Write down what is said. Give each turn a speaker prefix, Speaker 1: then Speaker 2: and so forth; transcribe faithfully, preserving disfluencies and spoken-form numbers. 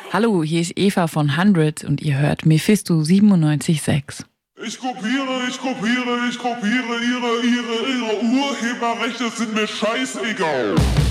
Speaker 1: Hallo, hier ist Eva von hundred und ihr hört Mephisto siebenundneunzig Komma sechs.
Speaker 2: Ich kopiere, ich kopiere, ich kopiere, ihre, ihre, ihre Urheberrechte sind mir scheißegal.